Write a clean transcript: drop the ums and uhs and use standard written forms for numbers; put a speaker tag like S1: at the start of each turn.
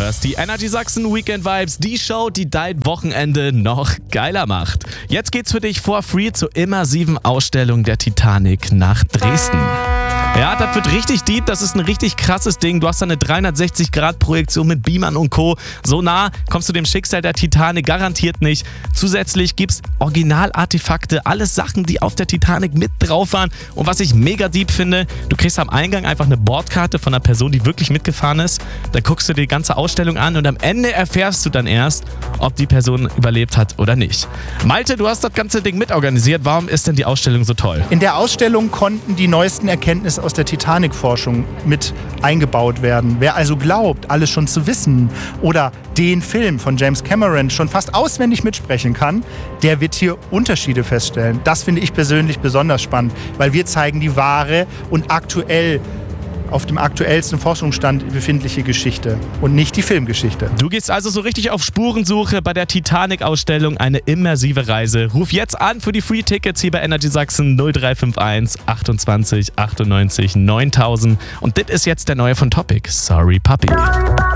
S1: hörst die Energy Sachsen Weekend Vibes, die Show, die dein Wochenende noch geiler macht. Jetzt geht's für dich for free zur immersiven Ausstellung der Titanic nach Dresden. Ja, das wird richtig deep, das ist ein richtig krasses Ding. Du hast da eine 360-Grad-Projektion mit Beamern und Co. So nah kommst du dem Schicksal der Titanic garantiert nicht. Zusätzlich gibt's Originalartefakte, alles Sachen, die auf der Titanic mit drauf waren. Und was ich mega deep finde, du kriegst am Eingang einfach eine Bordkarte von einer Person, die wirklich mitgefahren ist. Dann guckst du dir die ganze Ausstellung an und am Ende erfährst du dann erst, ob die Person überlebt hat oder nicht. Malte, du hast das ganze Ding mitorganisiert. Warum ist denn die Ausstellung so toll?
S2: In der Ausstellung konnten die neuesten Erkenntnisse aus der Titanic-Forschung mit eingebaut werden. Wer also glaubt, alles schon zu wissen oder den Film von James Cameron schon fast auswendig mitsprechen kann, der wird hier Unterschiede feststellen. Das finde ich persönlich besonders spannend, weil wir zeigen die wahre und aktuell auf dem aktuellsten Forschungsstand befindliche Geschichte und nicht die Filmgeschichte.
S1: Du gehst also so richtig auf Spurensuche bei der Titanic-Ausstellung, eine immersive Reise. Ruf jetzt an für die Free-Tickets hier bei Energy Sachsen 0351 28 98 9000. Und das ist jetzt der neue von Topic, Sorry Puppy.